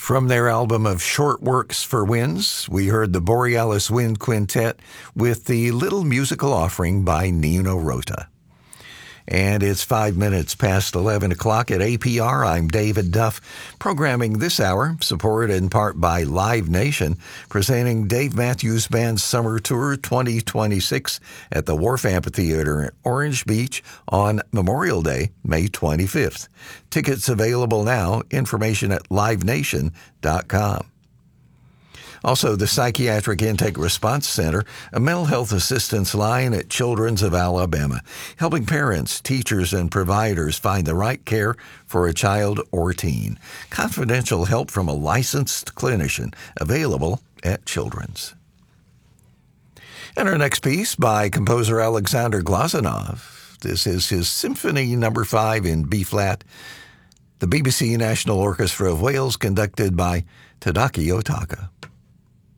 From their album of short works for winds, we heard the Borealis Wind Quintet with the Little Musical Offering by Nino Rota. And it's 5 minutes past 11 o'clock at APR. I'm David Duff, programming this hour, supported in part by Live Nation, presenting Dave Matthews Band's Summer Tour 2026 at the Wharf Amphitheater in Orange Beach on Memorial Day, May 25th. Tickets available now. Information at livenation.com. Also, the Psychiatric Intake Response Center, a mental health assistance line at Children's of Alabama, helping parents, teachers, and providers find the right care for a child or teen. Confidential help from a licensed clinician, available at Children's. And our next piece by composer Alexander Glazunov. This is his Symphony No. 5 in B-flat, the BBC National Orchestra of Wales, conducted by Tadaki Otaka.